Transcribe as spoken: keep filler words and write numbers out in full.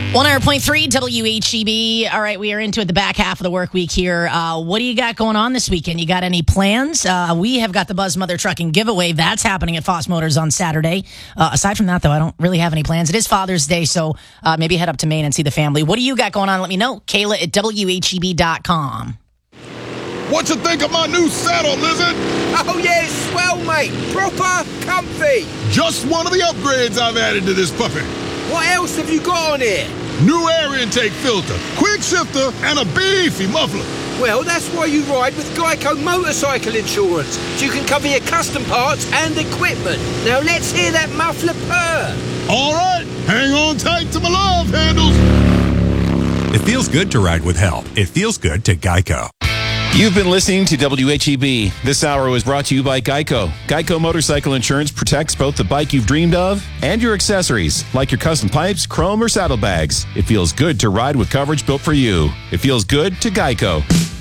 one hundred point three W H E B. All right, we are into it, the back half of the work week here. Uh, what do you got going on this weekend? You got any plans? Uh, we have got the Buzz Mother Trucking giveaway. That's happening at Foss Motors on Saturday. Uh, aside from that, though, I don't really have any plans. It is Father's Day, so uh, maybe head up to Maine and see the family. What do you got going on? Let me know. Kayla at W H E B dot com. What you think of my new saddle, Lizard? Oh, yeah, it's swell, mate. Proper comfy. Just one of the upgrades I've added to this puppy. What else have you got on here? New air intake filter, quick shifter, and a beefy muffler. Well, that's why you ride with Geico Motorcycle Insurance, so you can cover your custom parts and equipment. Now let's hear that muffler purr. All right, hang on tight to my love handles. It feels good to ride with help. It feels good to Geico. You've been listening to W H E B. This hour was brought to you by Geico. Geico Motorcycle Insurance protects both the bike you've dreamed of and your accessories, like your custom pipes, chrome, or saddlebags. It feels good to ride with coverage built for you. It feels good to Geico.